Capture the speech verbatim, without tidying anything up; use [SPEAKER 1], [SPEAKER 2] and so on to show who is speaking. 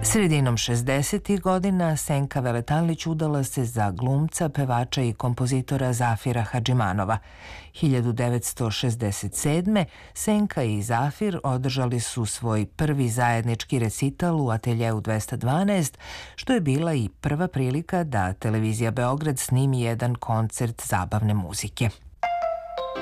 [SPEAKER 1] Sredinom šezdesetih godina Senka Veletalnić udala se za glumca, pevača i kompozitora Zafira Hadžimanova. hiljadu devetsto šezdeset sedme. Senka i Zafir održali su svoj prvi zajednički recital u ateljeu dvesta dvanaest, što je bila i prva prilika da Televizija Beograd snimi jedan koncert zabavne muzike.